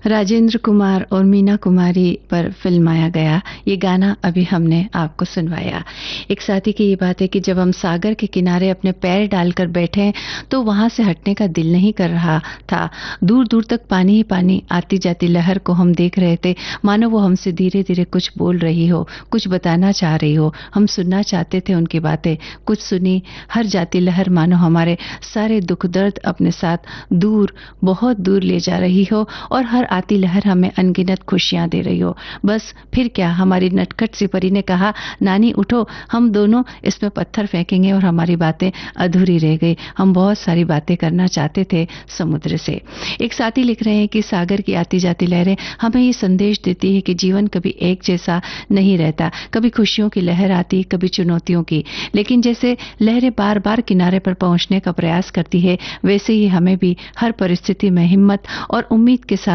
राजेंद्र कुमार और मीना कुमारी पर फिल्माया गया ये गाना अभी हमने आपको सुनवाया। एक साथी की ये बात है कि जब हम सागर के किनारे अपने पैर डालकर बैठे हैं, तो वहां से हटने का दिल नहीं कर रहा था। दूर दूर तक पानी ही पानी, आती जाती लहर को हम देख रहे थे, मानो वो हमसे धीरे धीरे कुछ बोल रही हो, कुछ बताना चाह रही हो। हम सुनना चाहते थे उनकी बातें, कुछ सुनी। हर जाती लहर मानो हमारे सारे दुख दर्द अपने साथ दूर, बहुत दूर ले जा रही हो, और हर आती लहर हमें अनगिनत खुशियां दे रही हो। बस फिर क्या, हमारी नटखट सी परी ने कहा, नानी उठो, हम दोनों इसमें पत्थर फेंकेंगे, और हमारी बातें अधूरी रह गई। हम बहुत सारी बातें करना चाहते थे समुद्र से। एक साथी लिख रहे हैं कि सागर की आती जाती लहरें हमें ये संदेश देती है कि जीवन कभी एक जैसा नहीं रहता। कभी खुशियों की लहर आती, कभी चुनौतियों की, लेकिन जैसे लहरें बार बार किनारे पर पहुंचने का प्रयास करती है, वैसे ही हमें भी हर परिस्थिति में हिम्मत और उम्मीद के साथ